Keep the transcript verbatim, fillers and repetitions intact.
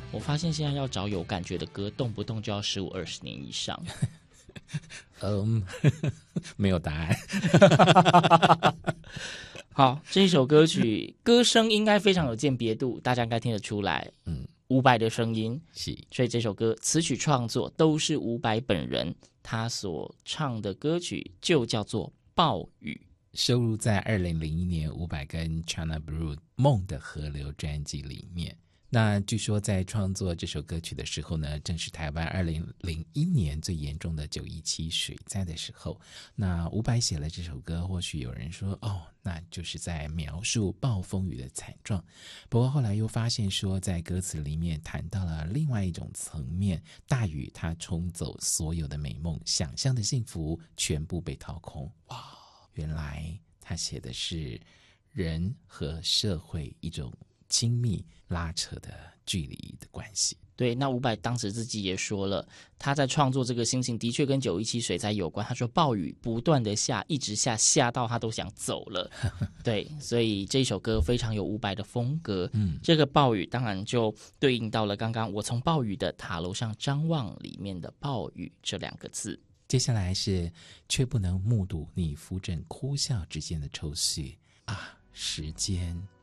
我发现现在要找有感觉的歌，动不动就要十五二十年以上。 嗯，没有答案。 好，这一首歌曲歌声应该非常有鉴别度，大家应该听得出来。 嗯， 伍佰的声音是， 所以这首歌词曲创作都是伍佰本人，他所唱的歌曲就叫做《暴雨》， 收录在二零零一年伍佰跟 China Blue 梦的河流专辑里面。那据说在创作这首歌曲的时候呢，正是台湾二零零一年最严重的九一七水灾的时候。那伍佰写了这首歌，或许有人说哦，那就是在描述暴风雨的惨状。不过后来又发现说，在歌词里面谈到了另外一种层面，大雨它冲走所有的美梦，想象的幸福全部被掏空。哇，原来他写的是人和社会一种亲密拉扯的距离的关系。 对，那伍佰当时自己也说了，他在创作这个心情的确跟九一七水灾有关。他说暴雨不断的下，一直下，下到他都想走了。对，所以这首歌非常有伍佰的风格。嗯，这个暴雨当然就对应到了刚刚我从暴雨的塔楼上张望里面的暴雨这两个字。 接下来是却不能目睹你扶枕哭笑之间的抽绪啊，时间